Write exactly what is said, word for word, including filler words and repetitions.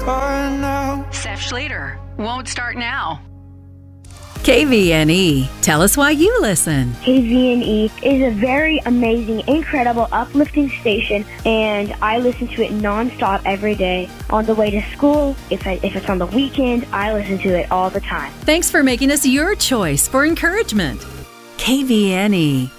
start now. Seth Schlueter, won't start now. K V N E. Tell us why you listen. K V N E is a very amazing, incredible, uplifting station, and I listen to it nonstop every day. On the way to school, if, I, if it's on the weekend, I listen to it all the time. Thanks for making us your choice for encouragement. K V N E.